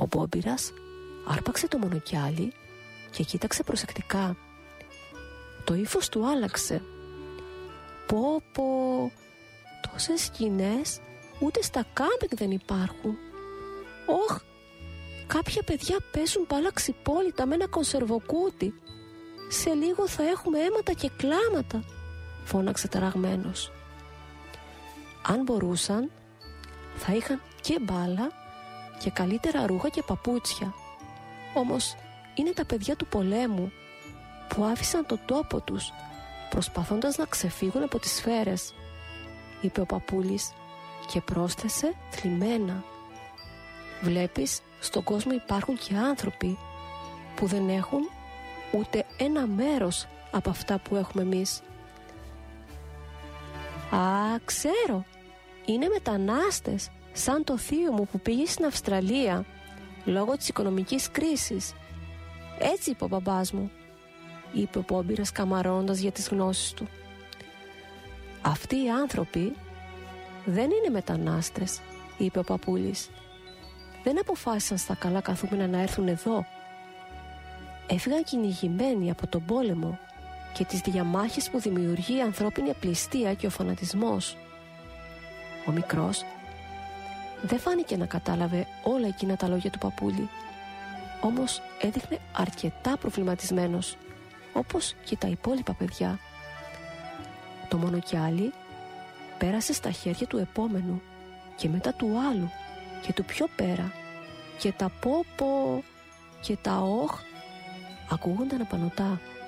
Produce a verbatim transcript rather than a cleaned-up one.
Ο Μπόμπυρας άρπαξε το μονοκιάλι και κοίταξε προσεκτικά. Το ύφος του άλλαξε. Πω πω, τόσες σκηνές ούτε στα κάμπινγκ δεν υπάρχουν. Όχ, κάποια παιδιά παίζουν μπάλα ξυπόλυτα με ένα κονσερβοκούτι. Σε λίγο θα έχουμε αίματα και κλάματα, φώναξε ταραγμένος. Αν μπορούσαν, θα είχαν και μπάλα και καλύτερα ρούχα και παπούτσια. Όμως είναι τα παιδιά του πολέμου που άφησαν τον τόπο τους προσπαθώντας να ξεφύγουν από τις σφαίρες, είπε ο παππούλης και πρόσθεσε θλιμμένα. Βλέπεις, στον κόσμο υπάρχουν και άνθρωποι που δεν έχουν ούτε ένα μέρος από αυτά που έχουμε εμείς. Α, ξέρω, είναι μετανάστες σαν το θείο μου που πήγε στην Αυστραλία λόγω της οικονομικής κρίσης. Έτσι είπε ο μπαμπάς μου, είπε ο Μπόμπυρας καμαρώνοντας για τις γνώσεις του. Αυτοί οι άνθρωποι δεν είναι μετανάστες, είπε ο παππούλης. Δεν αποφάσισαν στα καλά καθούμενα να έρθουν εδώ. Έφυγαν κυνηγημένοι από τον πόλεμο και τις διαμάχες που δημιουργεί η ανθρώπινη απληστία και ο φανατισμός. Ο μικρός δεν φάνηκε να κατάλαβε όλα εκείνα τα λόγια του παππούλη, όμως έδειχνε αρκετά προβληματισμένος, όπως και τα υπόλοιπα παιδιά. Το μονοκιάλι πέρασε στα χέρια του επόμενου και μετά του άλλου και του πιο πέρα, και τα πόπο και τα όχ ακούγονταν απανωτά.